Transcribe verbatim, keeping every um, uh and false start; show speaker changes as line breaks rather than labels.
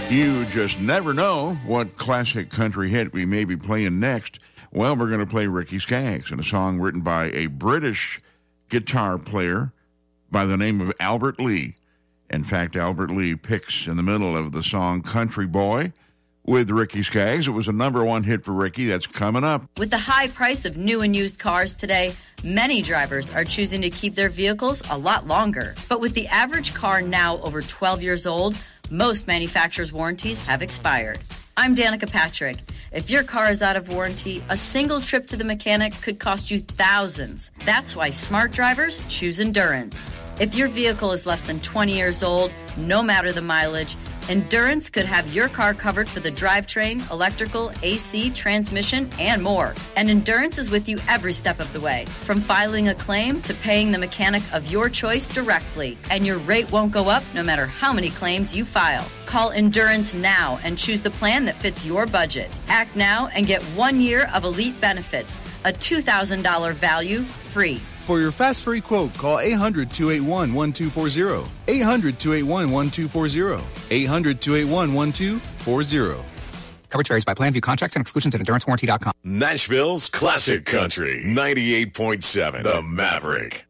You just never know what classic country hit we may be playing next. Well, we're going to play Ricky Skaggs and a song written by a British guitar player by the name of Albert Lee. In fact, Albert Lee picks in the middle of the song Country Boy with Ricky Skaggs. It was a number one hit for Ricky. That's coming up.
With the high price of new and used cars today, many drivers are choosing to keep their vehicles a lot longer. But with the average car now over twelve years old, most manufacturers' warranties have expired. I'm Danica Patrick. If your car is out of warranty, a single trip to the mechanic could cost you thousands. That's why smart drivers choose Endurance. If your vehicle is less than twenty years old, no matter the mileage, Endurance could have your car covered for the drivetrain, electrical, A C, transmission, and more. And Endurance is with you every step of the way, from filing a claim to paying the mechanic of your choice directly. And your rate won't go up no matter how many claims you file. Call Endurance now and choose the plan that fits your budget. Act now and get one year of elite benefits, a two thousand dollars value free.
For your fast free quote, call eight hundred, two eight one, one two four zero. eight hundred, two eight one, one two four zero. eight hundred, two eight one, one two four zero.
Coverage varies by plan. View contracts and exclusions at endurance warranty dot com.
Nashville's classic country, ninety-eight point seven, The Maverick.